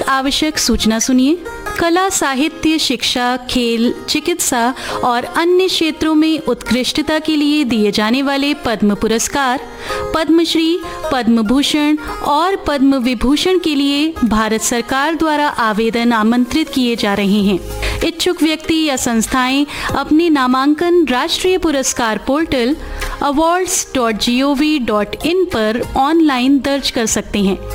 आवश्यक सूचना सुनिए। कला, साहित्य, शिक्षा, खेल, चिकित्सा और अन्य क्षेत्रों में उत्कृष्टता के लिए दिए जाने वाले पद्म पुरस्कार, पद्मश्री, पद्म भूषण और पद्म विभूषण के लिए भारत सरकार द्वारा आवेदन आमंत्रित किए जा रहे हैं। इच्छुक व्यक्ति या संस्थाएं अपने नामांकन राष्ट्रीय पुरस्कार पोर्टल awards.gov.in पर ऑनलाइन दर्ज कर सकते हैं।